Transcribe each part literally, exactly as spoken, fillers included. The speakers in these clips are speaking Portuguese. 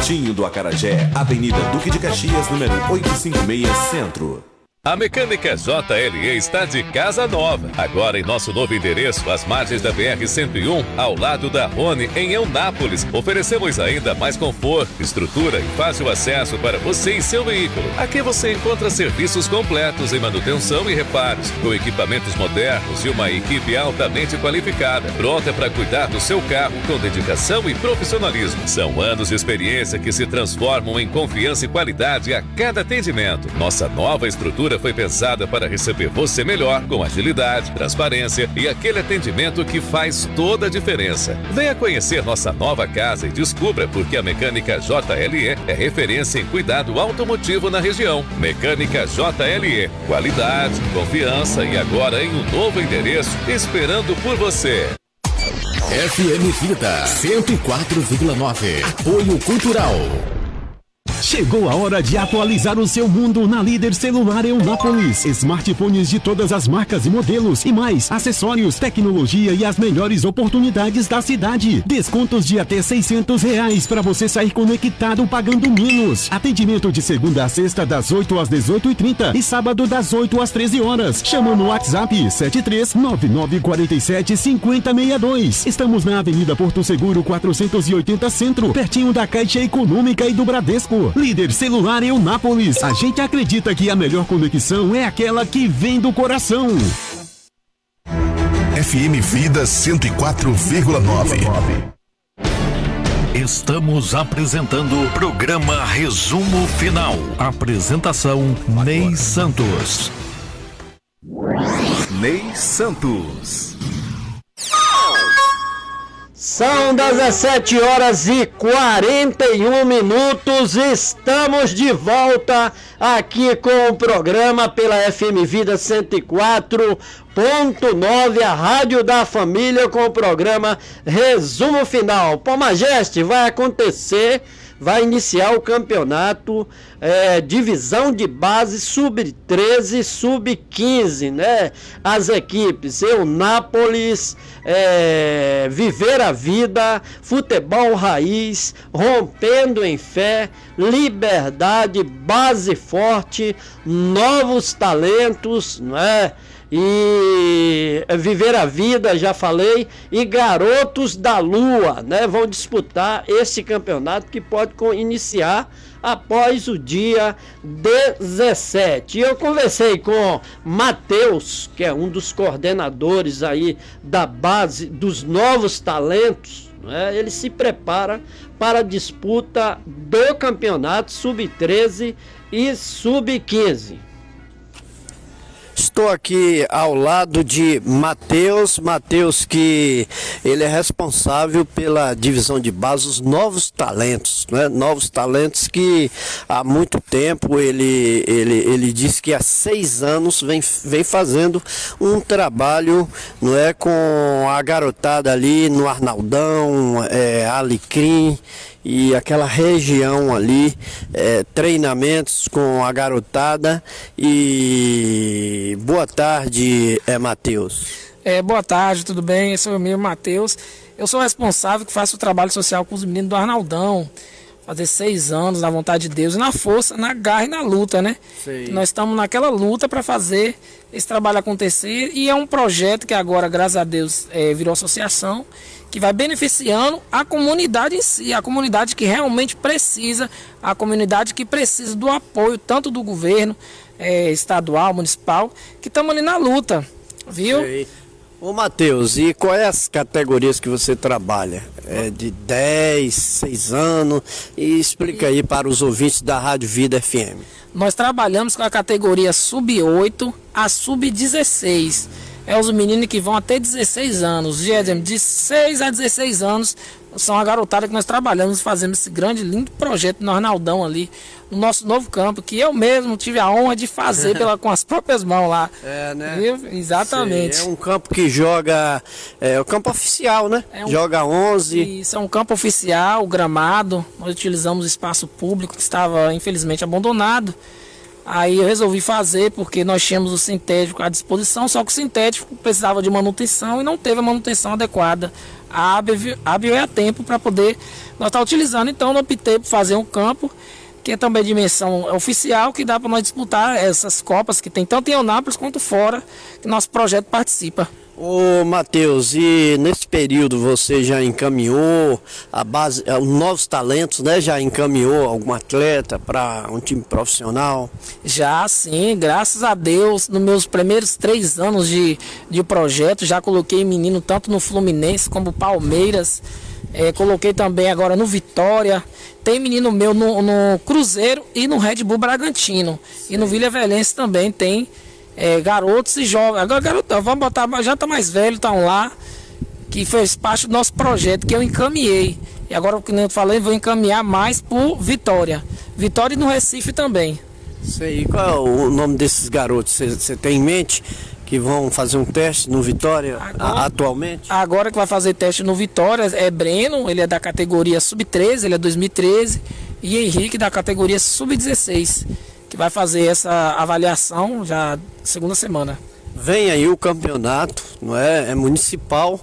pertinho do Acarajé, Avenida Duque de Caxias, número oitocentos e cinquenta e seis, Centro. A Mecânica J L E está de casa nova. Agora em nosso novo endereço, às margens da B R cento e um, ao lado da Rony, em Eunápolis. Oferecemos ainda mais conforto, estrutura e fácil acesso para você e seu veículo. Aqui você encontra serviços completos em manutenção e reparos, com equipamentos modernos e uma equipe altamente qualificada, pronta para cuidar do seu carro com dedicação e profissionalismo. São anos de experiência que se transformam em confiança e qualidade a cada atendimento. Nossa nova estrutura foi pensada para receber você melhor, com agilidade, transparência e aquele atendimento que faz toda a diferença. Venha conhecer nossa nova casa e descubra por que a Mecânica J L E é referência em cuidado automotivo na região. Mecânica J L E, qualidade, confiança e agora em um novo endereço, esperando por você. F M Vida cento e quatro vírgula nove. Apoio Cultural. Chegou a hora de atualizar o seu mundo na Líder Celular Eunápolis. Smartphones de todas as marcas e modelos e mais acessórios, tecnologia e as melhores oportunidades da cidade. Descontos de até seiscentos reais para você sair conectado pagando menos. Atendimento de segunda a sexta das oito às dezoito e trinta e sábado das oito às treze horas. Chama no WhatsApp sete três nove nove quatro sete cinco zero seis dois. Estamos na Avenida Porto Seguro quatrocentos e oitenta Centro, pertinho da Caixa Econômica e do Bradesco. Líder Celular Eunápolis. A gente acredita que a melhor conexão é aquela que vem do coração. F M Vida cento e quatro vírgula nove. Estamos apresentando o programa Resumo Final. Apresentação Ney Santos. Ney Santos. São dezessete horas e quarenta e um minutos, estamos de volta aqui com o programa pela F M Vida cento e quatro ponto nove, a Rádio da Família, com o programa Resumo Final. Pô, Majeste, vai acontecer, vai iniciar o campeonato é, divisão de base sub treze, sub quinze, né? As equipes Eunápolis, é, Viver a Vida, Futebol Raiz, Rompendo em Fé, Liberdade, Base Forte, Novos Talentos, né? E Viver a Vida, já falei, e Garotos da Lua, né? Vão disputar esse campeonato que pode iniciar após o dia dezessete. E eu conversei com Matheus, que é um dos coordenadores aí da base dos Novos Talentos, né? Ele se prepara para a disputa do campeonato sub treze e sub quinze. Estou aqui ao lado de Matheus, Matheus que ele é responsável pela divisão de base dos Novos Talentos, né? Novos Talentos que há muito tempo, ele, ele, ele diz que há seis anos vem, vem fazendo um trabalho, não é, com a garotada ali no Arnaldão, é, Alecrim e aquela região ali, é, treinamentos com a garotada. E boa tarde, é, Matheus. É, boa tarde, tudo bem? Eu sou o meu Matheus. Eu sou responsável que faço o trabalho social com os meninos do Arnaldão. Fazer seis anos, na vontade de Deus, e na força, na garra e na luta, né? Sei. Nós estamos naquela luta para fazer esse trabalho acontecer, e é um projeto que agora, graças a Deus, é, virou associação, que vai beneficiando a comunidade em si, a comunidade que realmente precisa, a comunidade que precisa do apoio tanto do governo é, estadual, municipal, que estamos ali na luta, viu? Sei. Ô Matheus, e quais as categorias que você trabalha? É de dez, seis anos? E explica aí para os ouvintes da Rádio Vida F M. Nós trabalhamos com a categoria sub oito a sub dezesseis. É os meninos que vão até dezesseis anos, de seis a dezesseis anos, são a garotada que nós trabalhamos, fazemos esse grande, lindo projeto no Arnaldão ali, no nosso novo campo, que eu mesmo tive a honra de fazer pela, com as próprias mãos lá. É, né? Viu? Exatamente. Sim, é um campo que joga, é o campo oficial, né? É um, joga onze. Isso, é um campo oficial, gramado, nós utilizamos o espaço público que estava infelizmente abandonado. Aí eu resolvi fazer porque nós tínhamos o sintético à disposição, só que o sintético precisava de manutenção e não teve a manutenção adequada hábil, hábil e a tempo para poder nós estar tá utilizando. Então eu optei por fazer um campo que é também dimensão oficial, que dá para nós disputar essas copas que tem tanto em Eunápolis quanto fora, que nosso projeto participa. Ô Matheus, e nesse período você já encaminhou a base, os novos talentos, né? Já encaminhou algum atleta para um time profissional? Já sim, graças a Deus, nos meus primeiros três anos de, de projeto, já coloquei menino tanto no Fluminense como Palmeiras, é, coloquei também agora no Vitória, tem menino meu no, no Cruzeiro e no Red Bull Bragantino, sim. E no Vila Velhense também tem. É, garotos e jovens, agora garoto, vamos botar, já tá mais velho, estão lá, que fez parte do nosso projeto, que eu encaminhei, e agora, como eu falei, vou encaminhar mais por Vitória, Vitória e no Recife também. Sei, qual é o nome desses garotos, você tem em mente que vão fazer um teste no Vitória agora, a, atualmente? Agora que vai fazer teste no Vitória é Breno, ele é da categoria sub treze, ele é dois mil e treze, e Henrique da categoria sub dezesseis, que vai fazer essa avaliação já segunda semana. Vem aí o campeonato, não é? É municipal,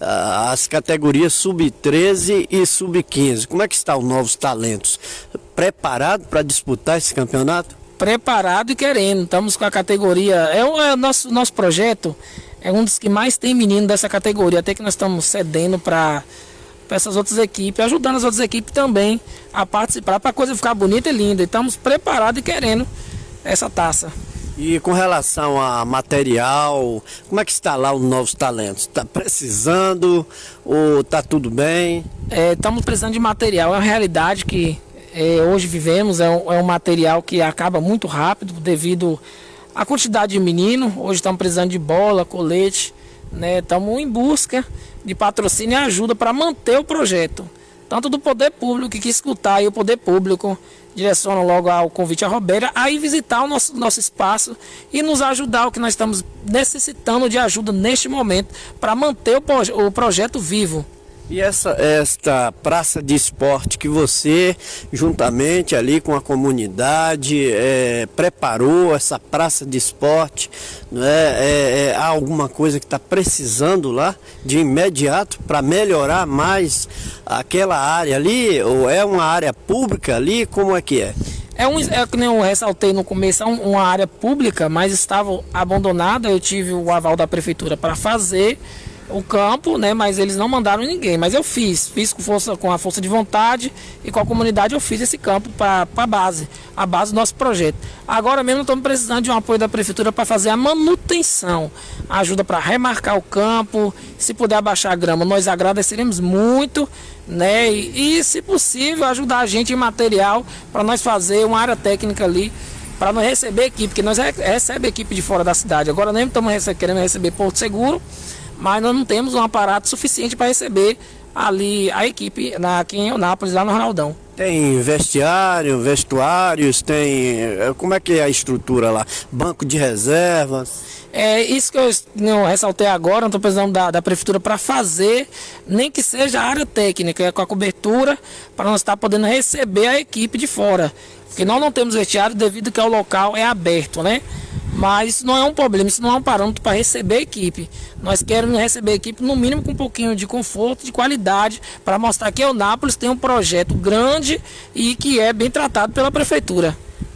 as categorias sub treze e sub quinze. Como é que estão os novos talentos? Preparado para disputar esse campeonato? Preparado e querendo. Estamos com a categoria. É o é nosso, nosso projeto é um dos que mais tem menino dessa categoria. Até que nós estamos cedendo para para essas outras equipes, ajudando as outras equipes também a participar, para a coisa ficar bonita e linda. E estamos preparados e querendo essa taça. E com relação a material, como é que está lá os novos talentos? Está precisando ou está tudo bem? É, estamos precisando de material, é uma realidade que é, hoje vivemos, é um, é um material que acaba muito rápido devido à quantidade de menino. Hoje estamos precisando de bola, colete, né? Estamos em busca de patrocínio e ajuda para manter o projeto, tanto do poder público, que quis escutar, e o poder público direciona logo ao convite à Roberta a ir visitar o nosso, nosso espaço e nos ajudar, o que nós estamos necessitando de ajuda neste momento para manter o, o projeto vivo. E essa esta praça de esporte que você, juntamente ali com a comunidade, é, preparou essa praça de esporte, não é? É, é, há alguma coisa que está precisando lá de imediato para melhorar mais aquela área ali? Ou é uma área pública ali? Como é que é? É, um, é como eu ressaltei no começo, é uma área pública, mas estava abandonada. Eu tive o aval da prefeitura para fazer o campo, né? Mas eles não mandaram ninguém. Mas eu fiz, fiz com, força, com a força de vontade e com a comunidade eu fiz esse campo para a base, a base do nosso projeto. Agora mesmo estamos precisando de um apoio da prefeitura para fazer a manutenção, ajuda para remarcar o campo, se puder abaixar a grama, nós agradeceremos muito, né? E, e se possível ajudar a gente em material para nós fazer uma área técnica ali, para nós receber equipe, porque nós recebemos equipe de fora da cidade. Agora mesmo estamos rece querendo receber Porto Seguro, mas nós não temos um aparato suficiente para receber ali a equipe na, aqui em Eunápolis, lá no Ronaldão. Tem vestiário, vestuários, tem... Como é que é a estrutura lá? Banco de reservas? É isso que eu não ressaltei agora, não estou precisando da, da prefeitura para fazer, nem que seja a área técnica, com a cobertura, para nós estar podendo receber a equipe de fora. Porque nós não temos vestiário devido que o local é aberto, né? Mas isso não é um problema, isso não é um parâmetro para receber a equipe. Nós queremos receber a equipe no mínimo com um pouquinho de conforto, de qualidade, para mostrar que Eunápolis tem um projeto grande e que é bem tratado pela prefeitura.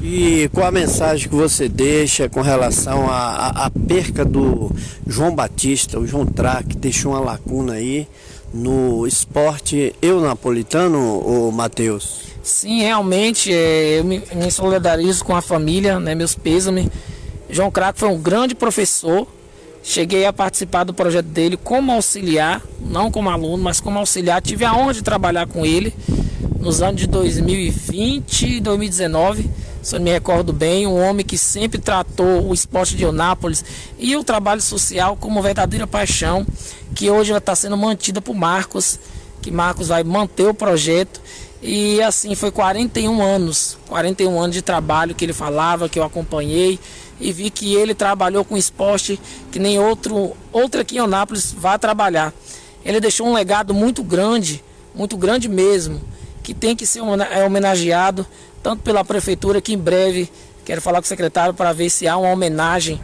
E qual a mensagem que você deixa com relação à perca do João Batista, o João Tra, que deixou uma lacuna aí no esporte eunapolitano, ô Matheus? Sim, realmente, é, eu me, me solidarizo com a família, né, meus pêsames. João Craco foi um grande professor, cheguei a participar do projeto dele como auxiliar, não como aluno, mas como auxiliar. Tive a honra de trabalhar com ele nos anos de dois mil e vinte e dois mil e dezenove, se eu me recordo bem, um homem que sempre tratou o esporte de Eunápolis e o trabalho social como verdadeira paixão, que hoje está sendo mantida por Marcos, que Marcos vai manter o projeto. E assim, foi quarenta e um anos, quarenta e um anos de trabalho que ele falava, que eu acompanhei e vi que ele trabalhou com esporte que nem outro, outro aqui em Eunápolis vai trabalhar. Ele deixou um legado muito grande, muito grande mesmo, que tem que ser homenageado, tanto pela prefeitura, que em breve quero falar com o secretário para ver se há uma homenagem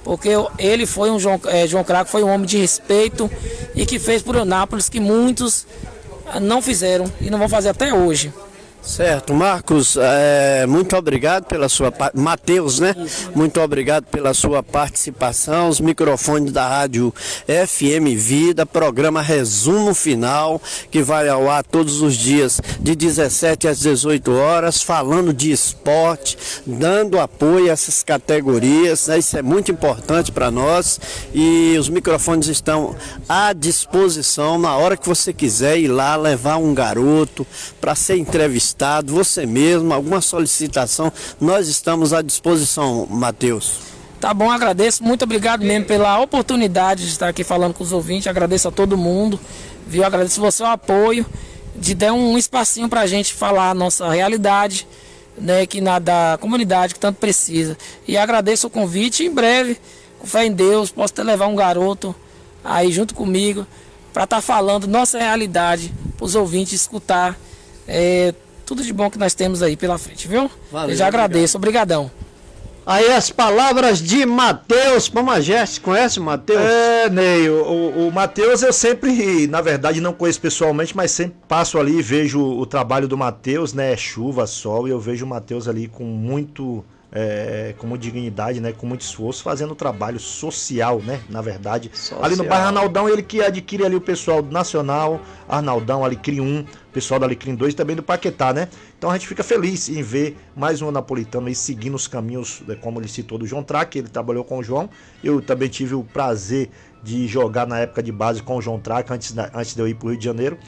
porque ele foi um João, é, João Craco foi um homem de respeito e que fez por Eunápolis que muitos não fizeram e não vão fazer até hoje. Certo, Marcos, é, muito obrigado pela sua Matheus, né? Isso. Muito obrigado pela sua participação. Os microfones da rádio F M Vida, programa Resumo Final, que vai ao ar todos os dias de dezessete às dezoito horas, falando de esporte, dando apoio a essas categorias, né? Isso é muito importante para nós e os microfones estão à disposição na hora que você quiser ir lá levar um garoto para ser entrevistado. Você mesmo, alguma solicitação, nós estamos à disposição, Matheus. Tá bom, agradeço, muito obrigado mesmo pela oportunidade de estar aqui falando com os ouvintes, agradeço a todo mundo, viu? Agradeço você o apoio, de dar um espacinho pra gente falar a nossa realidade, né, que na da comunidade que tanto precisa. E agradeço o convite, em breve, com fé em Deus, posso até levar um garoto aí junto comigo, para estar tá falando nossa realidade, para os ouvintes escutar, é, tudo de bom que nós temos aí pela frente, viu? Valeu, eu já agradeço, obrigadão. Aí as palavras de Matheus Pomageste, conhece o Matheus? É, Ney, o, o Matheus eu sempre, na verdade, não conheço pessoalmente, mas sempre passo ali e vejo o trabalho do Matheus, né? Chuva, sol, e eu vejo o Matheus ali com muito... É, com muita dignidade, né, com muito esforço, fazendo trabalho social, né, na verdade. Social. Ali no bairro Arnaldão, ele que adquire ali o pessoal do Nacional, Arnaldão, Alecrim um, pessoal do Alecrim dois e também do Paquetá, né. Então a gente fica feliz em ver mais um napolitano aí seguindo os caminhos, como ele citou, do João Traque, ele trabalhou com o João. Eu também tive o prazer de jogar na época de base com o João Traque, antes, antes de eu ir para o Rio de Janeiro.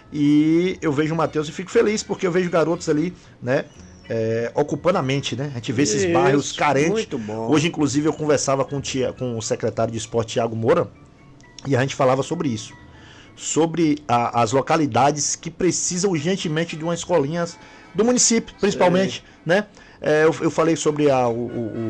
E eu vejo o Matheus e fico feliz, porque eu vejo garotos ali, né, É, ocupando a mente, né? A gente vê esses Isso, bairros carentes. Muito bom. Hoje, inclusive, eu conversava com o, tia, com o secretário de esporte, Thiago Moura, e a gente falava sobre isso. Sobre a, as localidades que precisam urgentemente de uma escolinha do município, principalmente, Sei. né? É, eu, eu falei sobre a, o,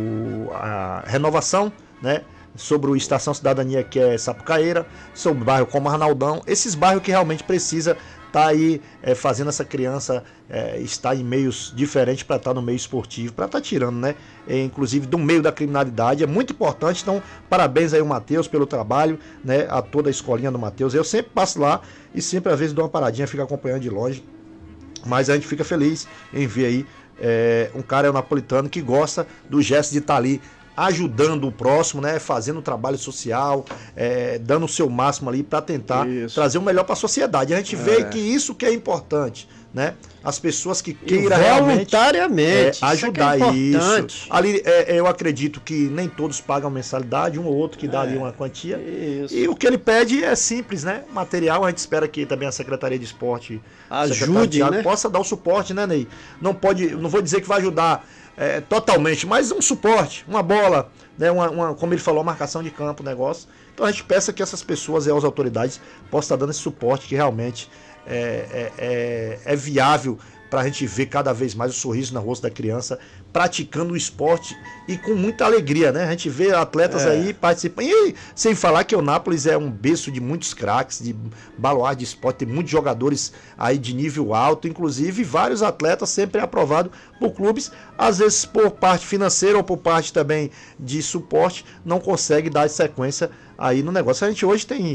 o, a renovação, né? Sobre o Estação Cidadania, que é Sapucaíra, sobre o bairro como Arnaldão, esses bairros que realmente precisa tá aí é, fazendo essa criança é, estar em meios diferentes para estar no meio esportivo, para estar tirando, né? É, inclusive do meio da criminalidade, é muito importante. Então, parabéns aí ao Matheus pelo trabalho, né? A toda a escolinha do Matheus. Eu sempre passo lá e sempre às vezes dou uma paradinha, fico acompanhando de longe. Mas a gente fica feliz em ver aí é, um cara napolitano que gosta do gesto de estar ali ajudando o próximo, né, fazendo um trabalho social, é, dando o seu máximo ali para tentar isso. trazer o melhor para a sociedade. A gente é. vê que isso que é importante, né? As pessoas que queiram voluntariamente é, ajudar isso. É isso. Ali é, eu acredito que nem todos pagam mensalidade, um ou outro que dá é. ali uma quantia. Isso. E o que ele pede é simples, né? Material, a gente espera que também a Secretaria de Esporte ajude, né? possa dar o suporte, né, Ney? Não pode, não vou dizer que vai ajudar É, totalmente, mas um suporte, uma bola, né, uma, uma, como ele falou, marcação de campo, negócio. Então a gente peça que essas pessoas e as autoridades possam estar dando esse suporte que realmente é, é, é, é viável para a gente ver cada vez mais o sorriso no rosto da criança praticando o esporte e com muita alegria, né? A gente vê atletas é. aí participando. E sem falar que o Eunápolis é um berço de muitos craques, de baluarte de esporte, tem muitos jogadores aí de nível alto, inclusive vários atletas sempre aprovados por clubes, às vezes por parte financeira ou por parte também de suporte, não consegue dar sequência aí no negócio. A gente hoje tem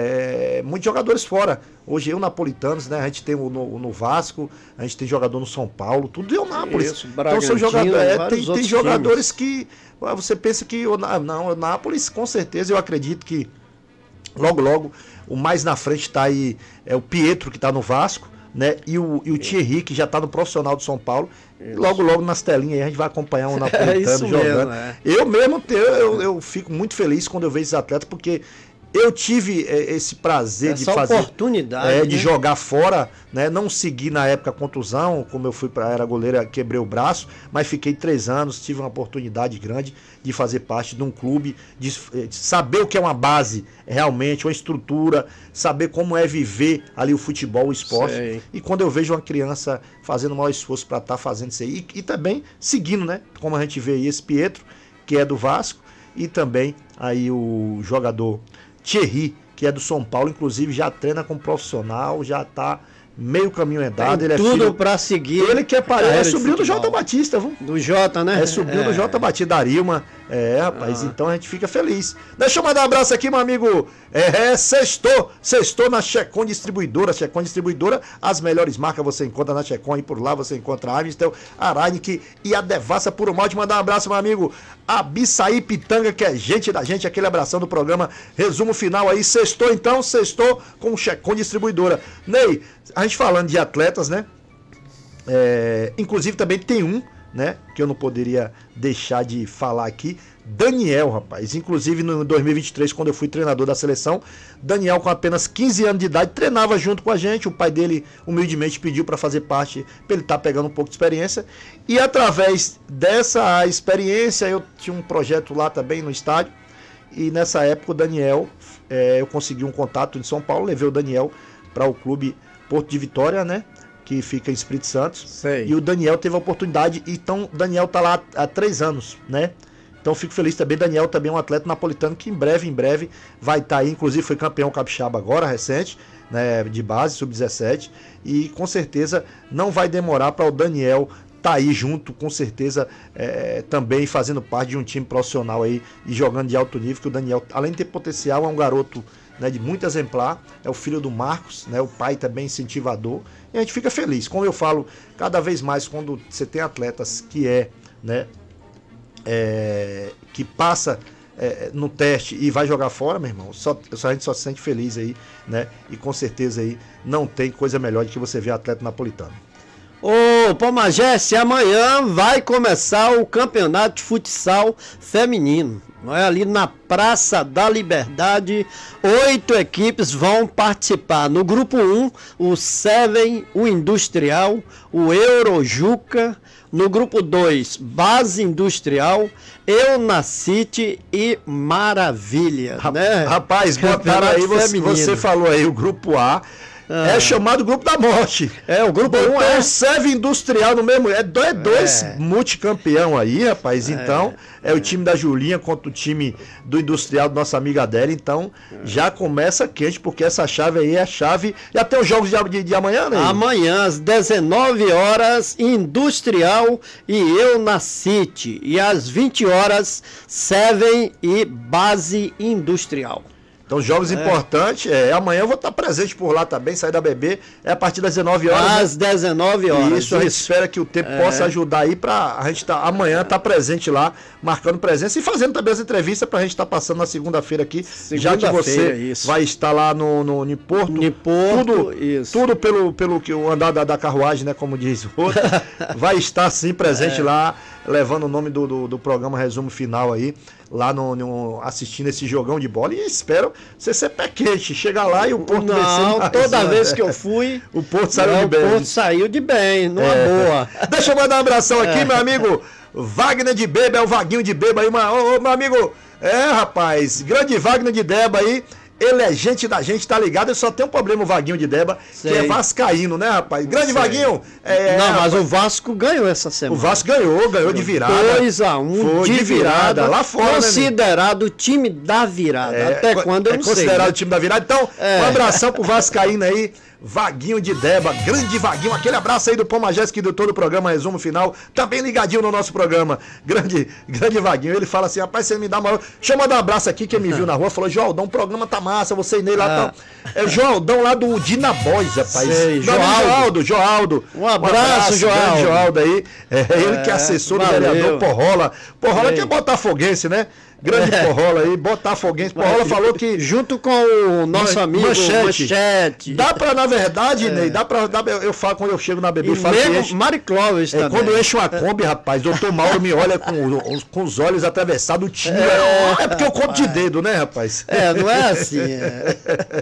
é, muitos jogadores fora. Hoje eu, napolitanos, né? A gente tem o no, no Vasco, a gente tem jogador no São Paulo, tudo é o Nápoles. Isso, então são jogadores, é, tem, tem jogadores times. que você pensa que o, não, o Nápoles, com certeza, eu acredito que logo, logo, o mais na frente está aí é o Pietro, que está no Vasco, né? E o, e o Thierry, que já está no profissional do São Paulo. Isso. Logo, logo nas telinhas aí a gente vai acompanhar um napolitano é jogando. Mesmo, é. Eu mesmo eu, eu, eu fico muito feliz quando eu vejo esses atletas, porque eu tive é, esse prazer Essa de fazer oportunidade, é, né? de jogar fora, né? Não segui na época contusão, como eu fui para era goleira, quebrei o braço, mas fiquei três anos, tive uma oportunidade grande de fazer parte de um clube, de, de saber o que é uma base realmente, uma estrutura, saber como é viver ali o futebol, o esporte. Sei. E quando eu vejo uma criança fazendo o maior esforço para estar tá fazendo isso aí, e, e também seguindo, né? Como a gente vê aí esse Pietro, que é do Vasco, e também aí o jogador Thierry, que é do São Paulo, inclusive já treina como profissional, já tá meio caminho andado. Tem ele é tudo filho, pra seguir. Ele que é, é sobrinho do Jota Batista, viu? Do Jota, né? É sobrinho é. do Jota Batista, da Arilma, É, rapaz, ah. então a gente fica feliz. Deixa eu mandar um abraço aqui, meu amigo. É, sextou, sextou na Checon Distribuidora. Checon Distribuidora, as melhores marcas você encontra na Checon, e por lá você encontra a Amistel, a Reineck e a Devassa Puro Malte. Mandar um abraço, meu amigo Abissaí Pitanga, que é gente da gente, aquele abração do programa Resumo Final aí. Sextou então, sextou com o Checon Distribuidora. Ney, a gente falando de atletas, né? É, inclusive também tem um, né, que eu não poderia deixar de falar aqui, Daniel, rapaz. Inclusive no dois mil e vinte e três, quando eu fui treinador da seleção, Daniel, com apenas quinze anos de idade, treinava junto com a gente. O pai dele humildemente pediu para fazer parte, para ele estar tá pegando um pouco de experiência, e através dessa experiência eu tinha um projeto lá também no estádio, e nessa época o Daniel, é, eu consegui um contato em São Paulo, levei o Daniel para o clube Porto de Vitória, né, que fica em Espírito Santo. Sei. E o Daniel teve a oportunidade, então o Daniel tá lá há três anos, né? Então fico feliz também. Daniel também é um atleta napolitano que em breve, em breve vai estar tá aí, inclusive foi campeão capixaba agora, recente, né, de base, sub dezessete, e com certeza não vai demorar para o Daniel tá aí junto, com certeza, é, também fazendo parte de um time profissional aí e jogando de alto nível, que o Daniel, além de ter potencial, é um garoto, né, de muito exemplar, é o filho do Marcos, né, o pai também incentivador, e a gente fica feliz. Como eu falo, cada vez mais quando você tem atletas que é, né, é, que passa é, no teste e vai jogar fora, meu irmão, só, só, a gente só se sente feliz aí, né, e com certeza aí não tem coisa melhor do que você ver atleta napolitano. Ô, Pomagesse, amanhã vai começar o campeonato de futsal feminino. Não é? Ali na Praça da Liberdade, oito equipes vão participar. No grupo um, o Seven, o Industrial, o Eurojuca. No grupo dois, Base Industrial, Eunacity e Maravilha. Né? Rapaz, botaram aí, você, você falou aí o grupo A. Ah. É chamado Grupo da Morte. É, o Grupo um é o Seve Industrial no mesmo. É dois, é. dois multicampeão aí, rapaz. É. Então, é, é o time da Julinha contra o time do Industrial, do nossa amiga Adélia. Então, é. já começa quente, porque essa chave aí é a chave. Já tem os jogos de, de, de amanhã, né? Amanhã, às dezenove horas, Industrial e Eunacity. E às vinte horas, Seven e Base Industrial. Então, jogos é. importantes. É, amanhã eu vou estar presente por lá também, sair da B B. É a partir das dezenove horas. Às né? dezenove horas. Isso, a gente espera que o tempo é. possa ajudar aí para a gente tá, amanhã estar tá presente lá, marcando presença e fazendo também as entrevistas para a gente estar tá passando na segunda-feira aqui. Segunda já que você isso. vai estar lá no, no, no Porto. No Porto, tudo, isso. Tudo pelo, pelo que o andar da, da carruagem, né? Como diz o outro. Vai estar sim presente é. lá, levando o nome do, do, do programa Resumo Final aí. Lá no, no, assistindo esse jogão de bola, e espero você ser pé quente, chegar lá e o Porto não, descer toda vez que eu fui o Porto saiu não, de bem. O Porto saiu de bem, numa é. boa. Deixa eu mandar um abração aqui, é. meu amigo Wagner de Beba, é o Vaguinho de Beba aí, uma, ô, ô, meu amigo, é rapaz, grande Wagner de Deba aí. Ele é gente da gente, tá ligado? Eu só tenho um problema, o Vaguinho de Deba, Sei. que é vascaíno, né, rapaz? Grande Sei. Vaguinho! É, não, mas rapaz, o Vasco ganhou essa semana. O Vasco ganhou, ganhou de virada. dois a um de, de virada, virada, lá fora. Considerado o né, time da virada. É, Até quando eu é não sei. É considerado o time da virada. Então, é. um abração pro Vascaíno aí. Vaguinho de Deba, grande Vaguinho, aquele abraço aí do Pomagés, que deu todo o programa Resumo Final, também ligadinho no nosso programa, grande, grande Vaguinho. Ele fala assim, rapaz, você me dá uma... Deixa eu mandar um abraço aqui, quem me viu na rua, falou, Joaldão, o programa tá massa, você e Ney lá, ah. tá... É o Joaldão lá do Dina Boys, rapaz. Sei, Joaldo, Joaldo. Um abraço, um abraço Joaldo. Joaldo aí, é, é ele que é assessor do vereador Porrola. Porrola Sei. que é botafoguense, né? Grande é. Porrola aí, botafoguense. Porrola falou que... Junto com o nosso Man, amigo Manchete. Manchete. Dá pra, na verdade, é. Ney, dá pra... Dá, eu, eu falo, quando eu chego na B B, eu falo que enche, Mari Clóvis é, também. Quando eu encho uma Kombi, rapaz, doutor Mauro me olha com, com os olhos atravessados, tira. É, é porque eu conto de dedo, né, rapaz? É, não é assim. É.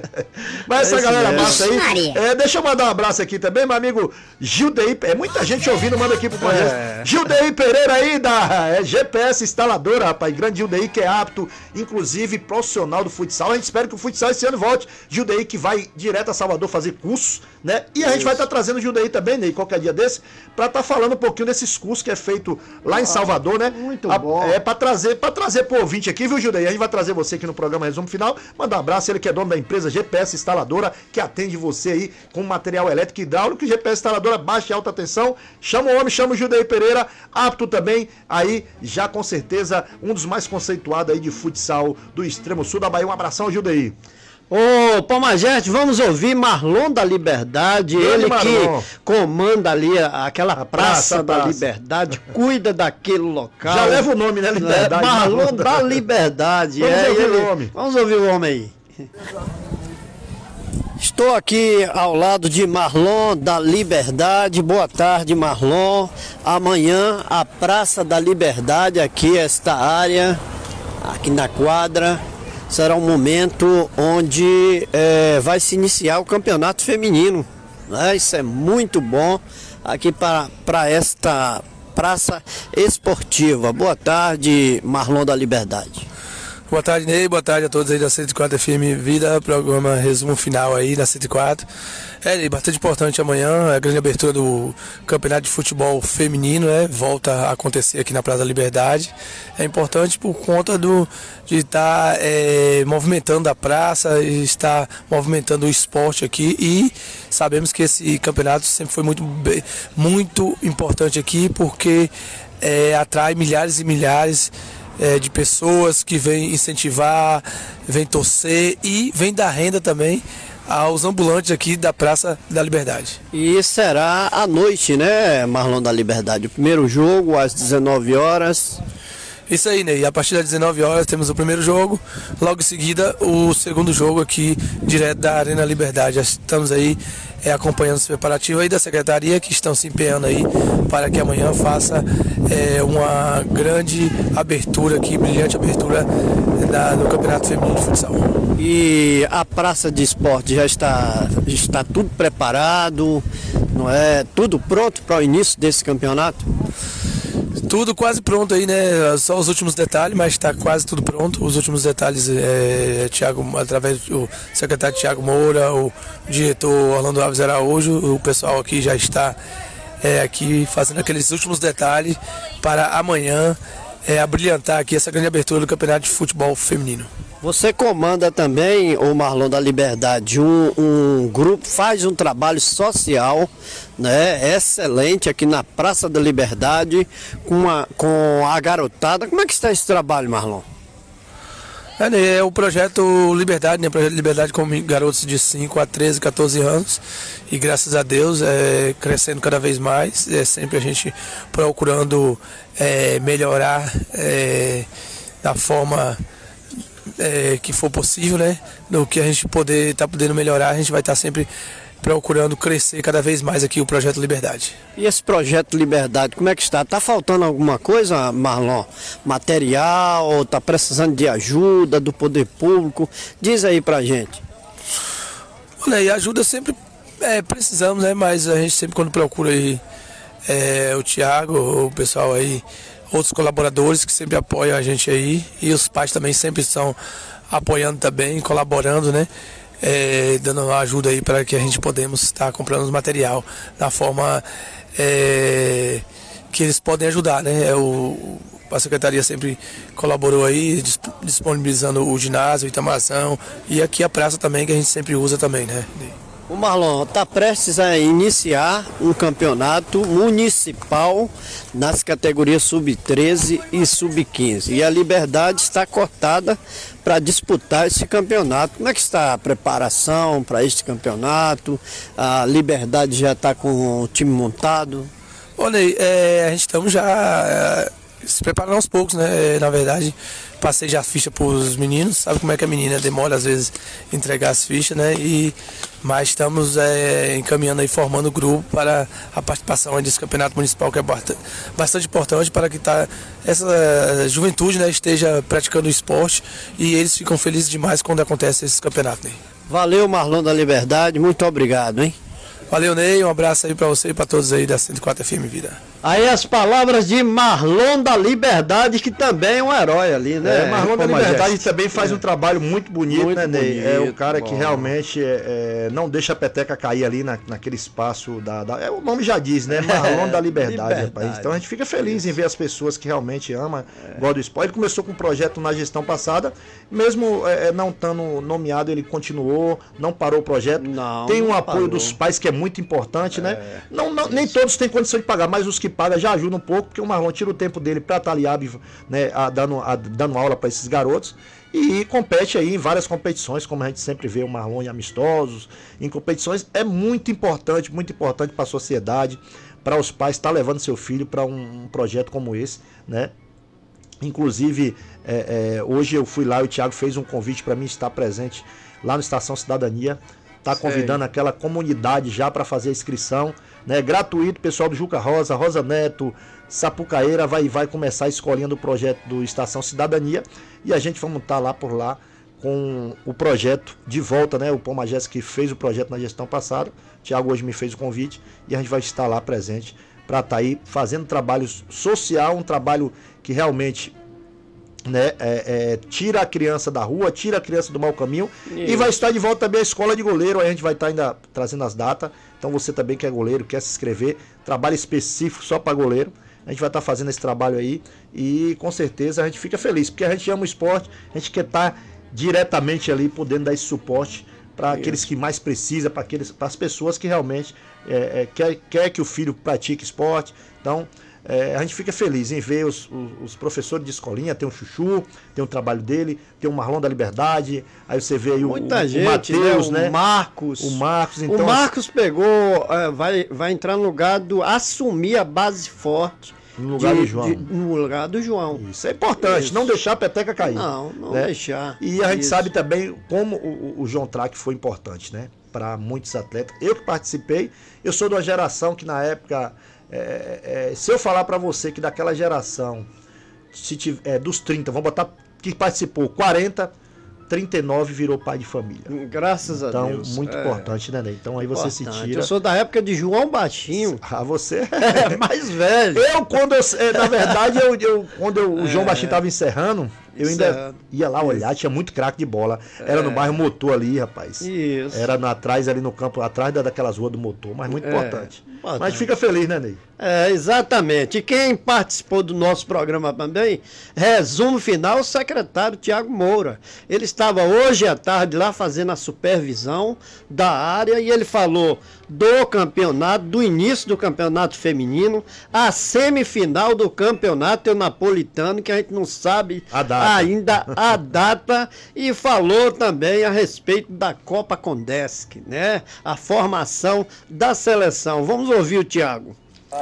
Mas essa é galera massa aí... É, deixa eu mandar um abraço aqui também, meu amigo Gildeí. É muita gente ouvindo, manda aqui pro Palhaço. É. Gildeí Pereira aí, da é, G P S instaladora, rapaz. Grande Gildeí, que é apto, inclusive profissional do futsal. A gente espera que o futsal esse ano volte. Gildeí que vai direto a Salvador fazer cursos, né? E a Isso. gente vai estar tá trazendo o Judaí também, Ney, qualquer dia desse, para estar tá falando um pouquinho desses cursos que é feito lá ah, em Salvador, né? Muito a, bom. É para trazer, para trazer pro ouvinte aqui, viu, Judaí? A gente vai trazer você aqui no programa Resumo Final. Manda um abraço, ele que é dono da empresa G P S Instaladora, que atende você aí com material elétrico e hidráulico. G P S Instaladora, baixa e alta tensão. Chama o homem, chama o Judaí Pereira, apto também aí, já com certeza, um dos mais conceituados aí de futsal do extremo sul da Bahia. Um abração, Judaí. Ô, Palmageste, vamos ouvir Marlon da Liberdade, Grande ele Marlon. que comanda ali aquela a praça, praça da praça. Liberdade, cuida daquele local. Já leva o nome, né, Liberdade. É, Marlon da Liberdade. Vamos é, ouvir ele... o homem. Vamos ouvir o homem aí. Estou aqui ao lado de Marlon da Liberdade. Boa tarde, Marlon. Amanhã, a Praça da Liberdade, aqui, esta área, aqui na quadra, será um momento onde é, vai se iniciar o campeonato feminino. Né? Isso é muito bom aqui para esta praça esportiva. Boa tarde, Marlon da Liberdade. Boa tarde, Ney. Boa tarde a todos aí da cento e quatro F M Vida, programa Resumo Final aí da cento e quatro. É, Ney, bastante importante amanhã, a grande abertura do Campeonato de Futebol Feminino, né? Volta a acontecer aqui na Praça da Liberdade. É importante por conta do, de estar é, movimentando a praça, estar movimentando o esporte aqui, e sabemos que esse campeonato sempre foi muito, muito importante aqui, porque é, atrai milhares e milhares É, de pessoas que vêm incentivar, vêm torcer e vêm dar renda também aos ambulantes aqui da Praça da Liberdade. E será à noite, né, Marlon da Liberdade? O primeiro jogo às dezenove horas. Isso aí, Ney. A partir das dezenove horas temos o primeiro jogo, logo em seguida o segundo jogo aqui, direto da Arena Liberdade. Já estamos aí é, acompanhando os preparativos aí da Secretaria, que estão se empenhando aí para que amanhã faça é, uma grande abertura aqui, brilhante abertura na, no Campeonato Feminino de Futsal. E a Praça de Esporte já está, está tudo preparado, não é? Tudo pronto para o início desse campeonato? Tudo quase pronto aí, né? Só os últimos detalhes, mas está quase tudo pronto. Os últimos detalhes, é, Thiago, através do secretário Thiago Moura, o diretor Orlando Alves Araújo, o pessoal aqui já está é, aqui fazendo aqueles últimos detalhes para amanhã é, abrilhantar aqui essa grande abertura do Campeonato de Futebol Feminino. Você comanda também, o Marlon da Liberdade, um, um grupo, faz um trabalho social, né, excelente aqui na Praça da Liberdade, com a, com a garotada. Como é que está esse trabalho, Marlon? É, é o projeto Liberdade, né? O projeto Liberdade com garotos de cinco a treze, quatorze anos, e graças a Deus é crescendo cada vez mais, é sempre a gente procurando é, melhorar é, da forma É, que for possível, né? No que a gente poder tá podendo melhorar, a gente vai estar tá sempre procurando crescer cada vez mais aqui o projeto Liberdade. E esse projeto Liberdade, como é que está? Tá faltando alguma coisa, Marlon? Material, tá precisando de ajuda do poder público? Diz aí pra gente. Olha, e ajuda sempre é, precisamos, né? Mas a gente sempre quando procura aí é, o Thiago, o pessoal aí, outros colaboradores que sempre apoiam a gente aí, e os pais também sempre estão apoiando também, colaborando, né? É, dando uma ajuda aí para que a gente podemos estar comprando os material da forma é, que eles podem ajudar, né? É o, a Secretaria sempre colaborou aí, disponibilizando o ginásio, o Itamazão, e aqui a praça também, que a gente sempre usa também, né? O Marlon está prestes a iniciar um campeonato municipal nas categorias sub treze e sub quinze. E a Liberdade está cotada para disputar esse campeonato. Como é que está a preparação para este campeonato? A Liberdade já está com o time montado? Olha aí, é, a gente estamos já é, se preparando aos poucos, né? Na verdade, passei já a ficha para os meninos, sabe como é que a menina demora às vezes entregar as fichas, né? E, mas estamos é, encaminhando aí, formando o grupo para a participação desse campeonato municipal, que é bastante importante para que tá, essa juventude, né, esteja praticando o esporte, e eles ficam felizes demais quando acontece esse campeonato, né? Valeu, Marlon da Liberdade, muito obrigado, hein? Valeu, Ney, um abraço aí pra você e pra todos aí da cento e quatro F M Vida. Aí as palavras de Marlon da Liberdade, que também é um herói ali, né? É, Marlon da Liberdade também faz é. um trabalho muito bonito, muito né, Ney? bonito, É o cara bom. que realmente é, é, não deixa a peteca cair ali na, naquele espaço da, da... É, o nome já diz, né? Marlon da Liberdade, Liberdade. rapaz. Então a gente fica feliz em ver as pessoas que realmente amam, é. gostam do esporte. Ele começou com um projeto na gestão passada, mesmo é, não estando nomeado, ele continuou, não parou o projeto. Não, Tem um não apoio parou. dos pais que é muito importante, É. né? Não, não, nem todos têm condição de pagar, mas os que pagam já ajudam um pouco, porque o Marlon tira o tempo dele para estar ali, né, a, dando, a, dando aula para esses garotos e compete aí em várias competições, como a gente sempre vê o Marlon em amistosos, em competições. É muito importante, muito importante para a sociedade, para os pais estar levando seu filho para um, um projeto como esse, né? Inclusive, é, é, hoje eu fui lá e o Thiago fez um convite para mim estar presente lá no Estação Cidadania. Tá convidando aquela comunidade já para fazer a inscrição, né? Gratuito, pessoal do Juca Rosa, Rosa Neto, Sapucaeira, vai, vai começar a escolinha do projeto do Estação Cidadania e a gente vamos estar lá por lá com o projeto de volta, né? O Pomagés que fez o projeto na gestão passada, o Thiago hoje me fez o convite e a gente vai estar lá presente para estar aí fazendo trabalho social, um trabalho que realmente, né, é, é, tira a criança da rua, tira a criança do mau caminho. Isso. E vai estar de volta também a escola de goleiro. Aí a gente vai estar ainda trazendo as datas. Então você também que é goleiro, quer se inscrever, trabalho específico só para goleiro, a gente vai estar fazendo esse trabalho aí e com certeza a gente fica feliz, porque a gente ama o esporte, a gente quer estar diretamente ali podendo dar esse suporte para aqueles que mais precisam, para as pessoas que realmente é, é, quer, quer que o filho pratique esporte. Então É, a gente fica feliz em ver os, os, os professores de escolinha. Tem o Chuchu, tem o trabalho dele, tem o Marlon da Liberdade, aí você vê aí o, Muita o, gente, o Matheus, né? né? O Marcos. O Marcos, então. O Marcos pegou, uh, vai, vai entrar no lugar do assumir a base forte. No lugar de, do João. De, no lugar do João. Isso é importante, Isso. não deixar a peteca cair. Não, não né? deixar. E a gente Isso. sabe também como o, o João Track foi importante, né? Para muitos atletas. Eu que participei, eu sou de uma geração que na época, é, é, se eu falar para você que daquela geração, se tiver, é, dos trinta, vamos botar que participou, quarenta, trinta e nove virou pai de família. Graças então, a Deus. Então, muito é. importante, né, Ney? Então aí você Importante. se tira. Eu sou da época de João Baixinho. Ah, você é mais velho. Eu, quando eu, na verdade, eu, eu, quando eu, o João é. Baixinho tava encerrando, eu ainda Encerrando. ia lá olhar, tinha muito craque de bola. Era É. no bairro Motor ali, rapaz. Isso. Era no, atrás, ali no campo, atrás daquelas ruas do Motor, mas muito É. importante. Importante. Mas fica feliz, né, Ney? É, exatamente. E quem participou do nosso programa também, resumo final, o secretário Tiago Moura. Ele estava hoje à tarde lá fazendo a supervisão da área e ele falou do campeonato, do início do campeonato feminino, a semifinal do campeonato napolitano, que a gente não sabe A data. ainda a data, e falou também a respeito da Copa Condesc, né? A formação da seleção. Vamos ouvir o Tiago.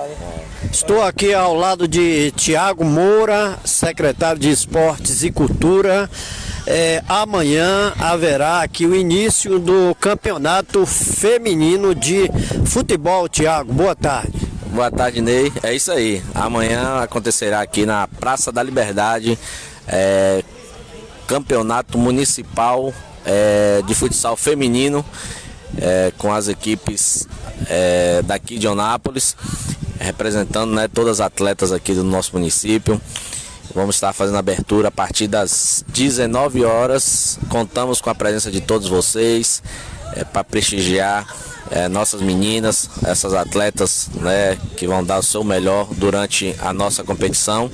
Estou aqui ao lado de Tiago Moura, secretário de Esportes e Cultura. É, amanhã haverá aqui o início do campeonato feminino de futebol. Tiago, boa tarde. Boa tarde, Ney. É isso aí. Amanhã acontecerá aqui na Praça da Liberdade é, campeonato municipal é, de futsal feminino é, com as equipes é, daqui de Eunápolis, representando, né, todas as atletas aqui do nosso município. Vamos estar fazendo a abertura a partir das dezenove horas. Contamos com a presença de todos vocês é, para prestigiar é, nossas meninas, essas atletas, né, que vão dar o seu melhor durante a nossa competição.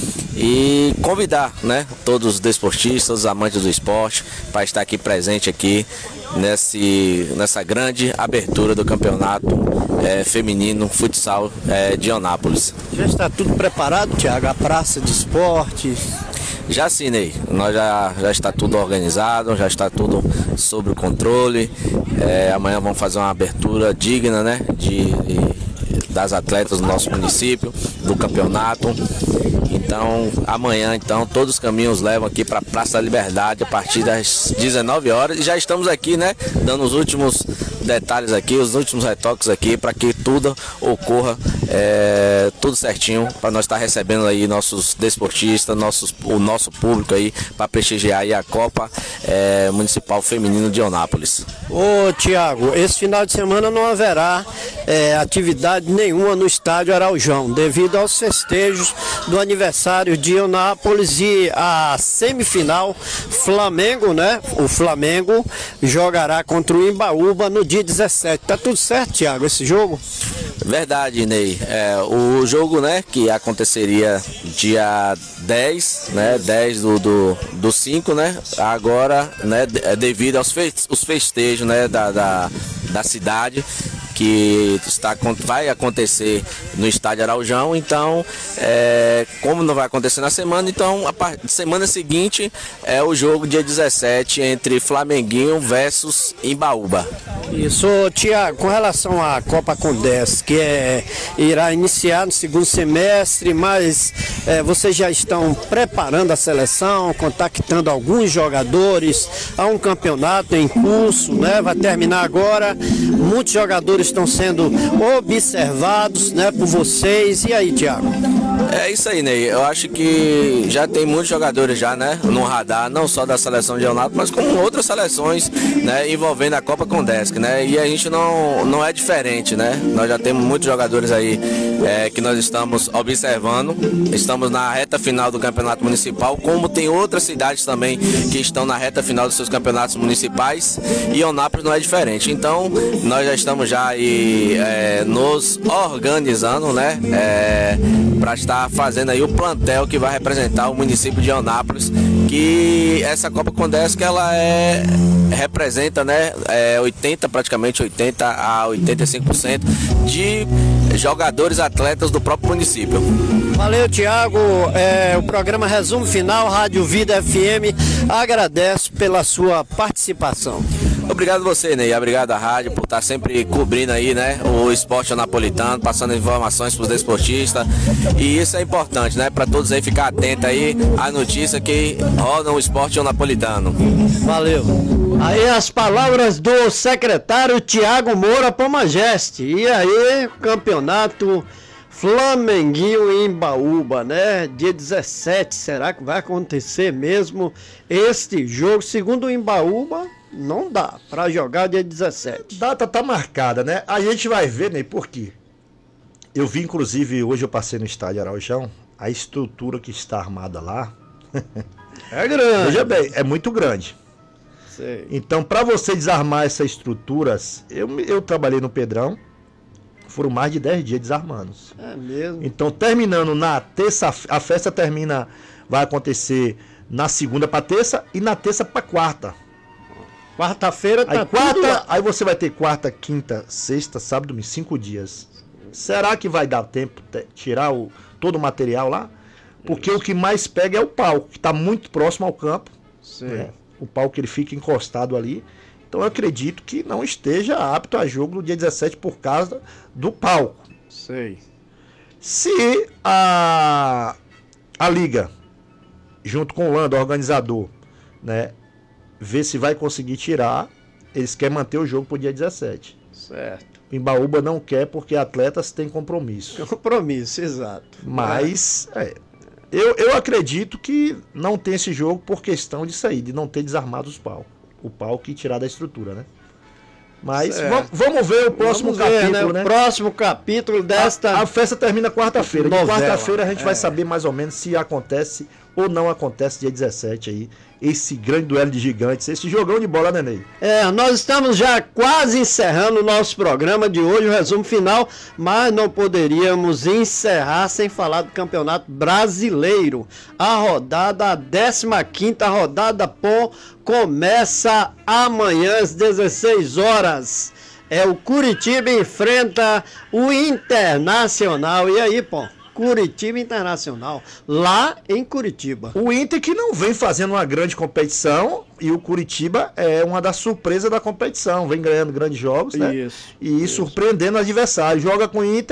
E convidar, né, todos os desportistas, amantes do esporte, para estar aqui presente aqui nesse, nessa grande abertura do campeonato é, feminino futsal é, de Eunápolis. Já está tudo preparado, Tiago? A praça de esportes? Já assinei, nós já, já está tudo organizado, já está tudo sob o controle. É, amanhã vamos fazer uma abertura digna, né, de, de, das atletas do nosso município. do campeonato. Então, amanhã, então, todos os caminhos levam aqui para a Praça da Liberdade a partir das dezenove horas. E já estamos aqui, né, dando os últimos detalhes aqui, os últimos retoques aqui, para que tudo ocorra, é, tudo certinho, para nós estar recebendo aí nossos desportistas, nossos, o nosso público aí, para prestigiar aí a Copa é, Municipal Feminino de Eunápolis. Ô Tiago, esse final de semana não haverá é, atividade nenhuma no estádio Araujão, devido aos festejos do aniversário de Eunápolis e a semifinal Flamengo, né? O Flamengo jogará contra o Imbaúba no dia dezessete. Tá tudo certo, Tiago, esse jogo? Verdade, Ney. É, o jogo, né, que aconteceria dia dez, né, dez do, do, do cinco, né, agora, né, devido aos fe os festejos, né, da, da, da cidade, que está, vai acontecer no estádio Araujão. Então, é, como não vai acontecer na semana, então a semana seguinte é o jogo dia dezessete entre Flamenguinho versus Imbaúba. Isso, Tiago, com relação à Copa Condesc, que é, irá iniciar no segundo semestre, mas é, vocês já estão preparando a seleção, contactando alguns jogadores, há um campeonato em curso, né? Vai terminar agora, muitos jogadores estão sendo observados, né, por vocês. E aí, Tiago? É isso aí, Ney. Eu acho que já tem muitos jogadores já, né, no radar, não só da seleção de Eunápolis, mas como outras seleções, né, envolvendo a Copa Condesc, né? E a gente não, não é diferente, né? Nós já temos muitos jogadores aí é, que nós estamos observando. Estamos na reta final do campeonato municipal, como tem outras cidades também que estão na reta final dos seus campeonatos municipais, e Eunápolis não é diferente. Então, nós já estamos já aí é, nos organizando, né, é, para estar fazendo aí o plantel que vai representar o município de Eunápolis, que essa Copa Condesc, ela é representa, né, é, oitenta, praticamente oitenta a oitenta e cinco por cento de jogadores atletas do próprio município. Valeu, Tiago. É, o programa Resumo Final, Rádio Vida F M, agradece pela sua participação. Obrigado a você, Ney. Obrigado à rádio por estar sempre cobrindo aí, né, o esporte napolitano, passando informações para os desportistas. E isso é importante, né, para todos aí ficar atentos aí à notícia que roda o esporte napolitano. Valeu. Aí as palavras do secretário Tiago Moura Pomageste. E aí, campeonato Flamenguinho em Imbaúba, né? Dia dezessete, será que vai acontecer mesmo este jogo? Segundo o Imbaúba, não dá para jogar dia dezessete. Data tá marcada, né? A gente vai ver, né? Por quê? Eu vi, inclusive, hoje eu passei no estádio Araujão, a estrutura que está armada lá é grande. Veja bem, é muito grande. Sei. Então, para você desarmar essas estruturas, eu, eu trabalhei no Pedrão, foram mais de dez dias desarmando. É mesmo? Então, terminando na terça, a festa termina, vai acontecer na segunda para terça e na terça para quarta. Quarta-feira tá aí, quarta, tudo lá. Aí você vai ter quarta, quinta, sexta, sábado, domingo, cinco dias. Será que vai dar tempo de tirar o, todo o material lá? Porque Isso. o que mais pega é o palco, que está muito próximo ao campo. Sim. Né? O palco, ele fica encostado ali. Então eu acredito que não esteja apto a jogo no dia dezessete por causa do palco. Sei. Se a, a Liga, junto com o Lando, o organizador, né, ver se vai conseguir tirar, eles querem manter o jogo para o dia dezessete. Certo. Imbaúba não quer porque atletas têm compromisso. Compromisso, exato. Mas é, eu, eu acredito que não tem esse jogo por questão disso aí, de não ter desarmado os palcos. O palco e tirar da estrutura, né? Mas vamos, vamos ver o próximo vamos ver, capítulo, né? né? O próximo capítulo desta... A, a festa termina quarta-feira. De quarta-feira a gente é. vai saber mais ou menos se acontece ou não acontece dia dezessete aí. Esse grande duelo de gigantes, esse jogão de bola, né, Ney? É, nós estamos já quase encerrando o nosso programa de hoje, o resumo final, mas não poderíamos encerrar sem falar do Campeonato Brasileiro. A rodada, a décima quinta rodada, pô, começa amanhã às dezesseis horas. É, o Curitiba enfrenta o Internacional. E aí, pô? Curitiba Internacional, lá em Curitiba. O Inter que não vem fazendo uma grande competição, e o Curitiba é uma das surpresas da competição, vem ganhando grandes jogos, né? Isso, e isso. surpreendendo o adversário. Joga com o Inter,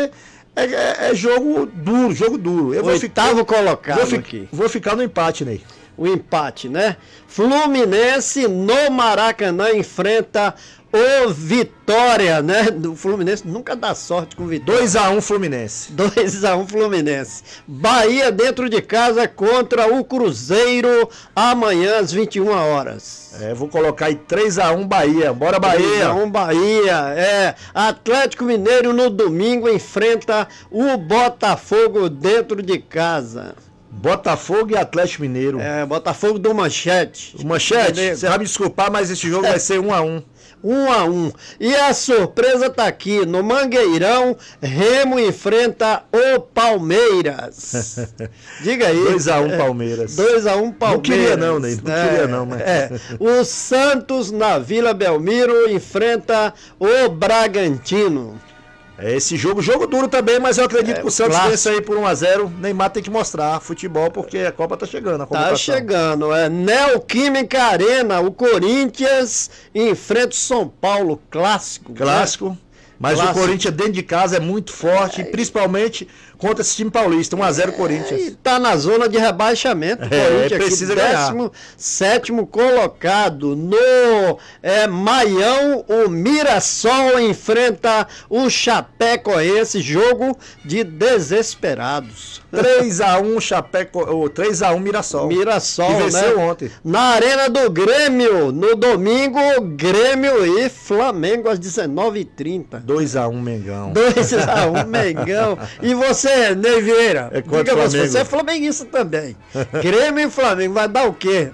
É, é, é jogo duro, jogo duro. Eu Oitavo vou ficar, colocado vou fi, aqui. Vou ficar no empate, Ney. O empate, né? Fluminense no Maracanã enfrenta o Vitória, né? O Fluminense nunca dá sorte com o Vitória. dois a um Fluminense. dois a um Fluminense. Bahia dentro de casa contra o Cruzeiro amanhã às vinte e uma horas. É, vou colocar aí três a um Bahia. Bora, Bahia. três a um Bahia, é. Atlético Mineiro no domingo enfrenta o Botafogo dentro de casa. Botafogo e Atlético Mineiro. É, Botafogo do Manchete. O Manchete, você vai me desculpar, mas esse jogo vai ser um a um. um a um. E a surpresa tá aqui, no Mangueirão, Remo enfrenta o Palmeiras. Diga aí. dois a um Palmeiras. dois a um Palmeiras. Não queria não, Ney, não é, queria não, mas... É. O Santos na Vila Belmiro enfrenta o Bragantino. É esse jogo, jogo duro também, mas eu acredito é, que o Santos vence aí por um a zero. Neymar tem que mostrar futebol, porque a Copa tá chegando. A tá chegando, é. Neoquímica Arena, o Corinthians enfrenta o São Paulo, clássico. Clássico. Né? Mas clássico. O Corinthians dentro de casa é muito forte, é. principalmente contra esse time paulista. um a zero Corinthians. E tá na zona de rebaixamento. O é, Corinthians precisa aqui, ganhar. décimo sétimo colocado. No é, Maião, o Mirassol enfrenta o Chapecoense. Jogo de desesperados. três a um Chapeco, oh, três a um Mirassol. Mirassol, que venceu né? ontem. Na Arena do Grêmio, no domingo, Grêmio e Flamengo às dezenove e trinta. dois a um Mengão. dois a um Mengão. E você, Ney Vieira? É contra o Flamengo. Você é flamenguista também. Grêmio e Flamengo, vai dar o quê?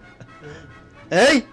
Hein?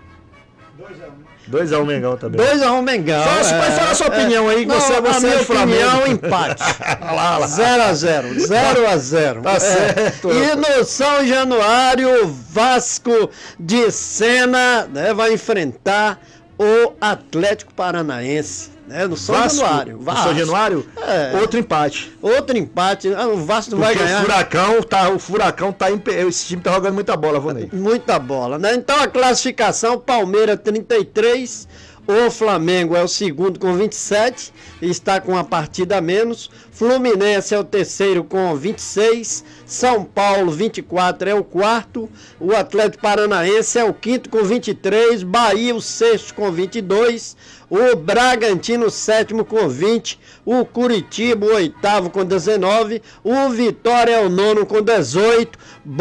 dois a um Mengão também. dois a um Mengão. Só você é, vai falar a sua opinião é, aí, que não, você, você a minha é Flamengo. opinião, empate. zero a zero. zero a zero. Tá é. certo. E no São Januário, Vasco de Sena, né, vai enfrentar o Atlético Paranaense. É, no São Vasco, Januário. Vasco. No São Januário? É. Outro empate. Outro empate. O Vasco não vai ganhar. O Furacão tá, o Furacão tá em, esse time tá jogando muita bola, Vonei. Muita bola, né? Então a classificação, Palmeiras trinta e três, o Flamengo é o segundo com vinte e sete, está com uma partida a menos. Fluminense é o terceiro com vinte e seis, São Paulo vinte e quatro é o quarto, o Atlético Paranaense é o quinto com vinte e três, Bahia o sexto com vinte e dois, o Bragantino o sétimo com vinte, o Curitiba o oitavo com dezenove, o Vitória é o nono com dezoito,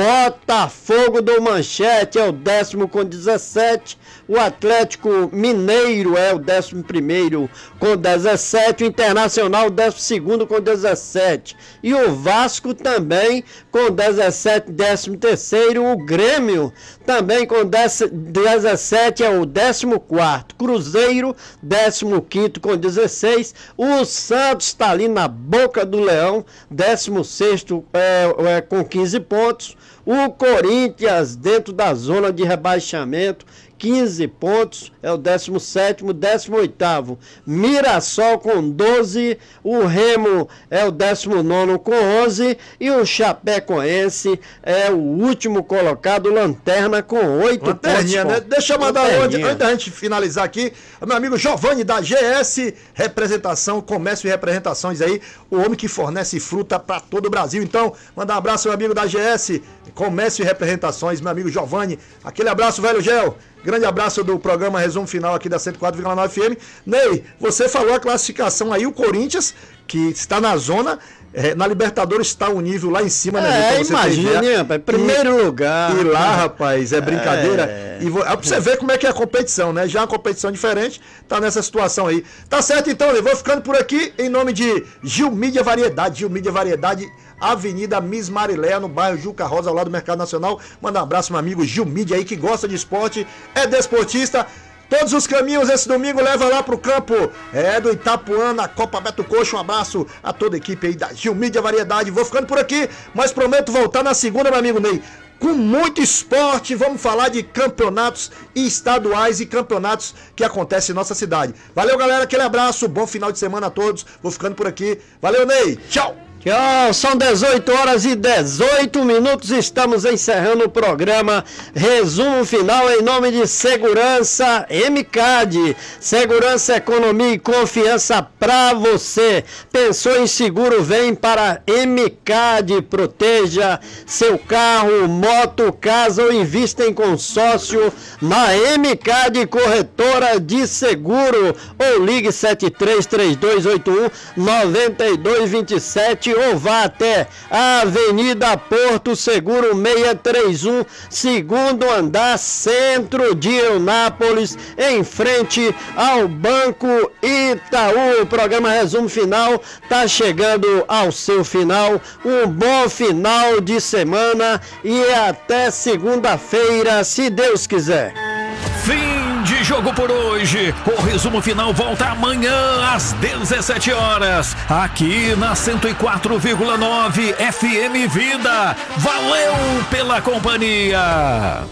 Botafogo do Manchete é o décimo com dezessete, o Atlético Mineiro é o décimo primeiro com dezessete, o Internacional o décimo segundo com dezessete, e o Vasco também com dezessete, décimo terceiro, o Grêmio também com dezessete é o décimo quarto, Cruzeiro décimo quinto com dezesseis, o Santos está ali na boca do leão, décimo sexto é, é, com quinze pontos, o Corinthians dentro da zona de rebaixamento, quinze pontos, é o décimo sétimo, décimo oitavo, Mirassol com doze, o Remo é o décimo nono com onze e o Chapecoense é o último colocado, Lanterna, com oito pontos. Né? Deixa eu mandar onde, antes da gente finalizar aqui, meu amigo Giovanni da G S Representação, Comércio e Representações aí, o homem que fornece fruta para todo o Brasil. Então, mandar um abraço meu amigo da G S Comércio e Representações, meu amigo Giovanni, aquele abraço, velho Gel. Grande abraço do programa Resumo Final aqui da cento e quatro vírgula nove F M. Ney, você falou a classificação aí, o Corinthians, que está na zona, é, na Libertadores está um nível lá em cima, né? É, imagine, rapaz, primeiro e, lugar. E lá, rapaz, é brincadeira. É, e vo, é pra você ver como é que é a competição, né? Já é uma competição diferente, tá nessa situação aí. Tá certo então, Ney, vou ficando por aqui em nome de Gil Mídia Variedade, Gil Mídia Variedade, Avenida Miss Mariléia, no bairro Juca Rosa, ao lado do Mercado Nacional. Manda um abraço, meu amigo Gil Mídia aí, que gosta de esporte, é desportista. Todos os caminhos esse domingo leva lá pro campo é do Itapuã, na Copa Beto Coxa. Um abraço a toda a equipe aí da Gil Mídia Variedade. Vou ficando por aqui, mas prometo voltar na segunda, meu amigo Ney, com muito esporte. Vamos falar de campeonatos estaduais e campeonatos que acontecem em nossa cidade. Valeu, galera, aquele abraço, bom final de semana a todos. Vou ficando por aqui. Valeu, Ney, tchau! Oh, são dezoito horas e dezoito minutos, estamos encerrando o programa Resumo Final em nome de Segurança M C A D. Segurança, economia e confiança para você. Pensou em seguro, vem para M C A D. Proteja seu carro, moto, casa ou invista em consórcio na M C A D Corretora de Seguro. Ou ligue sete três três dois oito um nove dois dois sete ou vá até a Avenida Porto Seguro seiscentos e trinta e um, segundo andar, centro de Eunápolis, em frente ao Banco Itaú. O programa Resumo Final está chegando ao seu final. Um bom final de semana e até segunda-feira, se Deus quiser. Fim de jogo por hoje. O Resumo Final volta amanhã às dezessete horas, aqui na cento e quatro vírgula nove F M Vida. Valeu pela companhia.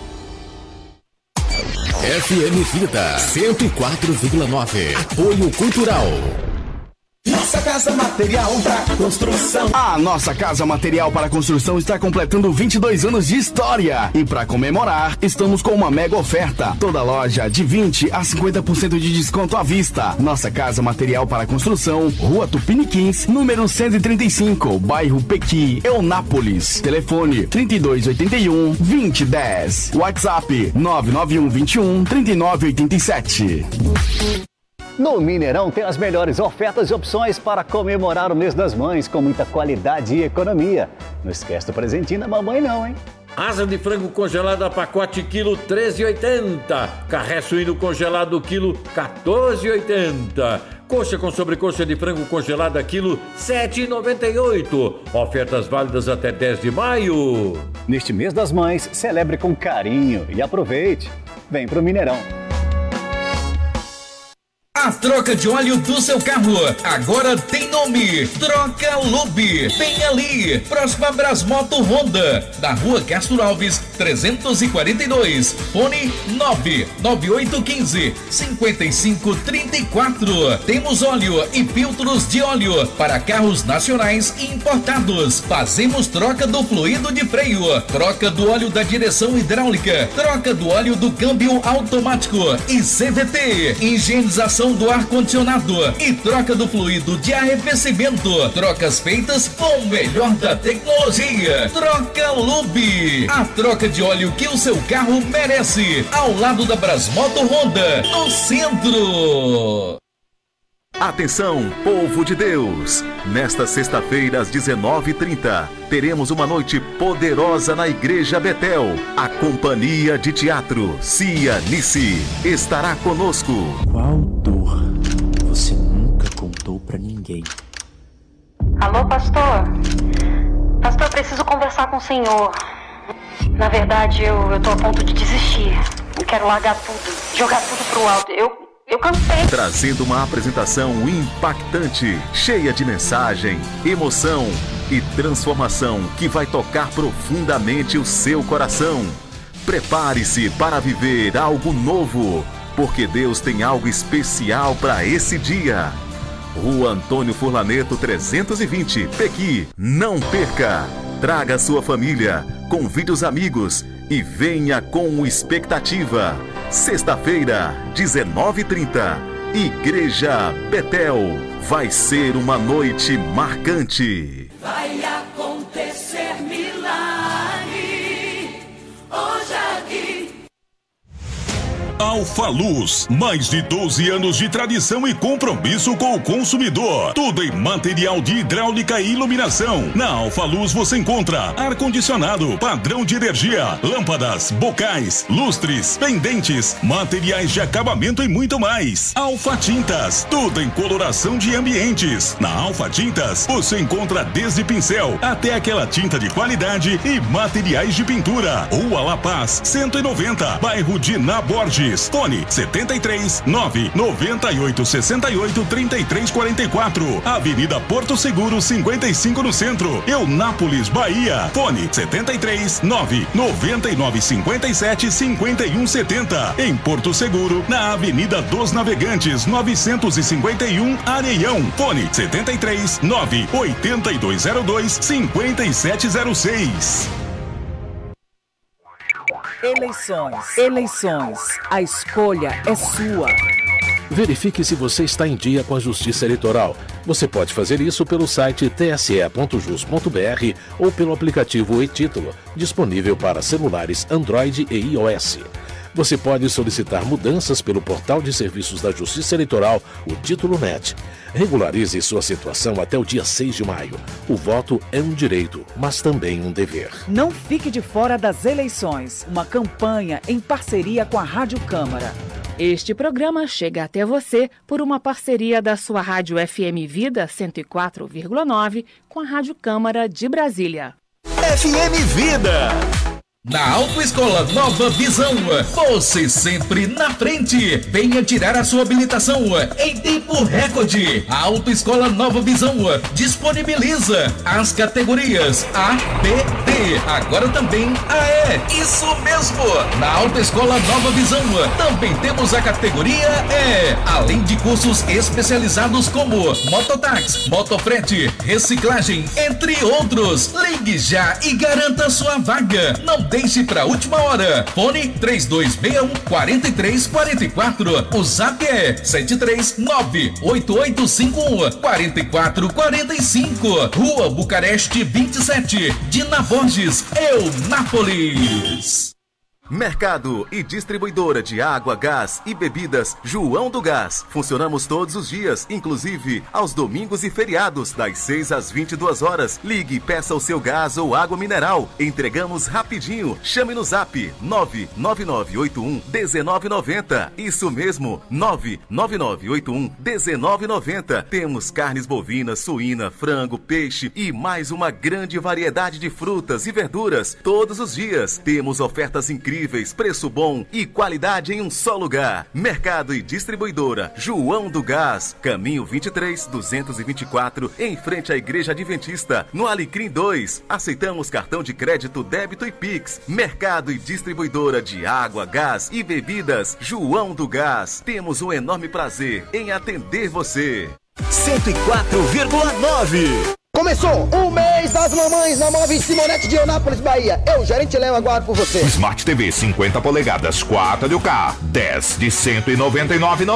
F M Vida cento e quatro vírgula nove. Apoio Cultural. Nossa Casa Material para Construção. A Nossa Casa Material para Construção está completando vinte e dois anos de história. E para comemorar, estamos com uma mega oferta. Toda loja de vinte a cinquenta por cento de desconto à vista. Nossa Casa Material para Construção, Rua Tupiniquins, número cento e trinta e cinco, bairro Pequi, Eunápolis. Telefone trinta e dois oitenta e um, vinte dez. WhatsApp nove nove um vinte e um, trinta e nove oitenta e sete. No Mineirão tem as melhores ofertas e opções para comemorar o mês das mães com muita qualidade e economia. Não esquece do presentinho da mamãe não, hein? Asa de frango congelada pacote quilo treze e oitenta. Carré suíno congelado quilo quatorze e oitenta. Coxa com sobrecoxa de frango congelada quilo sete e noventa e oito. Ofertas válidas até dez de maio. Neste mês das mães, celebre com carinho e aproveite. Vem pro Mineirão. A troca de óleo do seu carro agora tem nome: Troca Lube. Vem ali, próxima Brasmoto Honda, na Rua Castro Alves, trezentos e quarenta e dois. Fone nove nove oito um cinco, cinco cinco três quatro. Temos óleo e filtros de óleo para carros nacionais e importados. Fazemos troca do fluido de freio, troca do óleo da direção hidráulica, troca do óleo do câmbio automático e C V T, higienização do ar-condicionado e troca do fluido de arrefecimento. Trocas feitas com o melhor da tecnologia. Troca Lube. A troca de óleo que o seu carro merece. Ao lado da Brasmoto Honda, no centro. Atenção, povo de Deus! Nesta sexta-feira, às dezenove e trinta, teremos uma noite poderosa na Igreja Betel. A companhia de teatro Cia Nice estará conosco. Qual dor você nunca contou pra ninguém? Alô, pastor? Pastor, eu preciso conversar com o senhor. Na verdade, eu, eu tô a ponto de desistir. Eu quero largar tudo, jogar tudo pro alto. Eu... Eu cansei. Trazendo uma apresentação impactante, cheia de mensagem, emoção e transformação que vai tocar profundamente o seu coração. Prepare-se para viver algo novo, porque Deus tem algo especial para esse dia. Rua Antônio Furlaneto trezentos e vinte, Pequi. Não perca! Traga sua família, convide os amigos e venha com expectativa. Sexta-feira, dezenove e trinta, Igreja Betel. Vai ser uma noite marcante. Vai acontecer milagre hoje aqui. Alfa Luz, mais de doze anos de tradição e compromisso com o consumidor. Tudo em material de hidráulica e iluminação. Na Alfa Luz você encontra ar-condicionado, padrão de energia, lâmpadas, bocais, lustres, pendentes, materiais de acabamento e muito mais. Alfa Tintas, tudo em coloração de ambientes. Na Alfa Tintas você encontra desde pincel até aquela tinta de qualidade e materiais de pintura. Rua La Paz, cento e noventa, bairro de Naborge. Navegantes. Fone setenta e três, nove noventa e oito, sessenta e oito, trinta e três quarenta e quatro. Avenida Porto Seguro, cinquenta e cinco no centro. Eunápolis, Bahia. Fone setenta e três, nove noventa e nove, cinquenta e sete, cinquenta e um setenta. Em Porto Seguro, na Avenida dos Navegantes, novecentos e cinquenta e um, Areião. Fone setenta e três, nove oitenta e dois zero dois, cinquenta e sete zero seis. Eleições. Eleições. A escolha é sua. Verifique se você está em dia com a Justiça Eleitoral. Você pode fazer isso pelo site t s e ponto jus ponto b r ou pelo aplicativo e-Título, disponível para celulares Android e iOS. Você pode solicitar mudanças pelo portal de serviços da Justiça Eleitoral, o Título Net. Regularize sua situação até o dia seis de maio. O voto é um direito, mas também um dever. Não fique de fora das eleições. Uma campanha em parceria com a Rádio Câmara. Este programa chega até você por uma parceria da sua Rádio F M Vida cento e quatro vírgula nove com a Rádio Câmara de Brasília. F M Vida. Na Autoescola Nova Visão, você sempre na frente. Venha tirar a sua habilitação em tempo recorde. A Autoescola Nova Visão disponibiliza as categorias A, B, D, agora também A E. Isso mesmo! Na Autoescola Nova Visão também temos a categoria E, além de cursos especializados como mototáxi, motofrete, reciclagem, entre outros. Ligue já e garanta sua vaga. Não deixe para a última hora. Fone três dois seis um, quatro três quatro quatro. O zap é sete três nove, oito oito cinco um, quatro quatro quatro cinco. Rua Bucareste vinte e sete, Dina Borges, Eunápolis. Mercado e distribuidora de água, gás e bebidas João do Gás. Funcionamos todos os dias, inclusive aos domingos e feriados, das seis às vinte e duas horas. Ligue e peça o seu gás ou água mineral. Entregamos rapidinho. Chame no zap nove nove nove oito um um nove nove zero. Isso mesmo, nove nove nove oito um um nove nove zero. Temos carnes bovinas, suína, frango, peixe e mais uma grande variedade de frutas e verduras todos os dias. Temos ofertas incríveis, preço bom e qualidade em um só lugar. Mercado e distribuidora João do Gás, caminho vinte e três, duzentos e vinte e quatro, em frente à Igreja Adventista, no Alecrim dois. Aceitamos cartão de crédito, débito e Pix. Mercado e distribuidora de água, gás e bebidas João do Gás. Temos um enorme prazer em atender você. cento e quatro vírgula nove. Começou o mês das mamães na Móveis Simonete de Eunápolis, Bahia. Eu, gerente Léo, aguardo por você. Smart T V cinquenta polegadas quatro K, dez de cento e noventa e nove reais e noventa